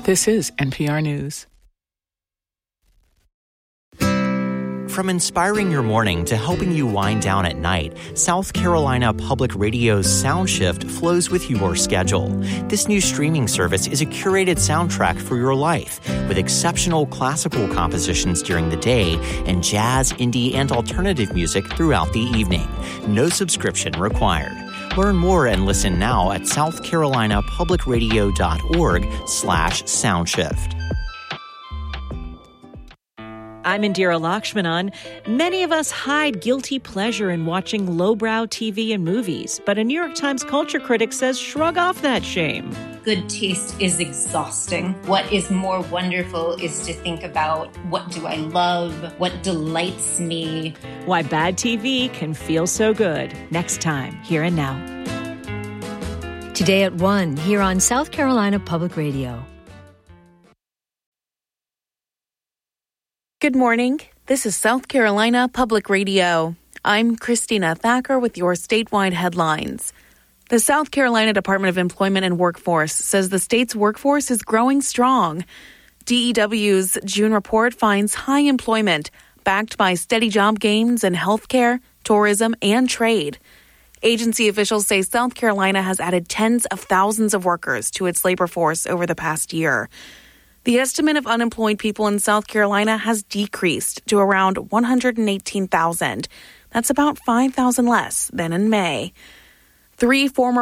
This is NPR News. From inspiring your morning to helping you wind down at night, South Carolina Public Radio's SoundShift flows with your schedule. This new streaming service is a curated soundtrack for your life, with exceptional classical compositions during the day and jazz, indie, and alternative music throughout the evening. No subscription required. Learn more and listen now at southcarolinapublicradio.org/soundshift. I'm Indira Lakshmanan. Many of us hide guilty pleasure in watching lowbrow TV and movies, but a New York Times culture critic says shrug off that shame. Good taste is exhausting. What is more wonderful is to think about, what do I love? What delights me? Why bad TV can feel so good. Next time, Here and Now. Today at 1, here on South Carolina Public Radio. Good morning. This is South Carolina Public Radio. I'm Christina Thacker with your statewide headlines. The South Carolina Department of Employment and Workforce says the state's workforce is growing strong. DEW's June report finds high employment, backed by steady job gains in healthcare, tourism, and trade. Agency officials say South Carolina has added tens of thousands of workers to its labor force over the past year. The estimate of unemployed people in South Carolina has decreased to around 118,000. That's about 5,000 less than in May. 3 former